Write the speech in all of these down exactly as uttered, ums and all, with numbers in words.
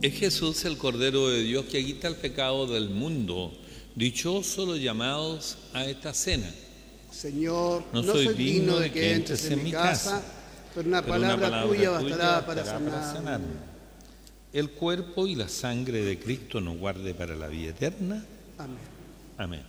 Es Jesús el Cordero de Dios que quita el pecado del mundo. Dichosos los llamados a esta cena. Señor, no, no soy digno de que entres en mi casa, pero una pero palabra, una palabra tuya tuya bastará para bastará para sanarme. sanarme. El cuerpo y la sangre de Cristo nos guarde para la vida eterna. Amén. Amén.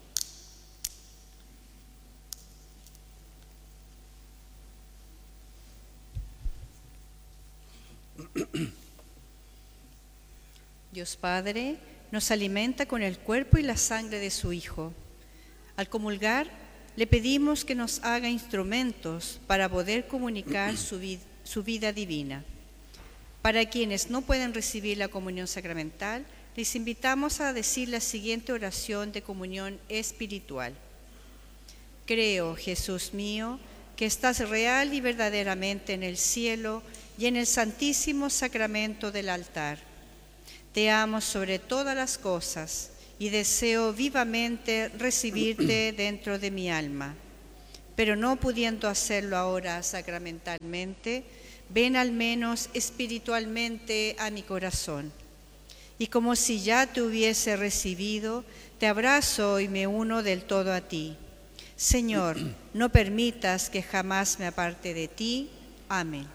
Dios Padre nos alimenta con el cuerpo y la sangre de su Hijo. Al comulgar, le pedimos que nos haga instrumentos para poder comunicar su, vid- su vida divina. Para quienes no pueden recibir la comunión sacramental, les invitamos a decir la siguiente oración de comunión espiritual. Creo, Jesús mío, que estás real y verdaderamente en el cielo y en el santísimo sacramento del altar. Te amo sobre todas las cosas y deseo vivamente recibirte dentro de mi alma. Pero no pudiendo hacerlo ahora sacramentalmente, ven al menos espiritualmente a mi corazón. Y como si ya te hubiese recibido, te abrazo y me uno del todo a ti. Señor, no permitas que jamás me aparte de ti. Amén.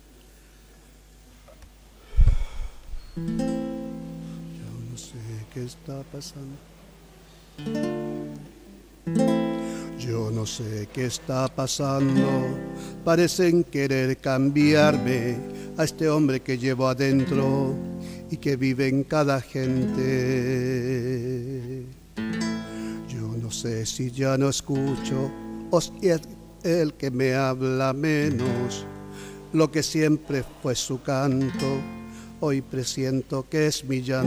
¿Qué está pasando? Yo no sé qué está pasando. Parecen querer cambiarme a este hombre que llevo adentro y que vive en cada gente. Yo no sé si ya no escucho o si es el que me habla menos. Lo que siempre fue su canto, hoy presiento que es mi llanto.